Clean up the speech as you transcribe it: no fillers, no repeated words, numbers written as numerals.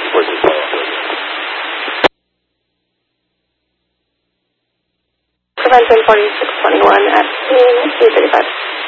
We can follow up with you. Prevention 4621 at 335.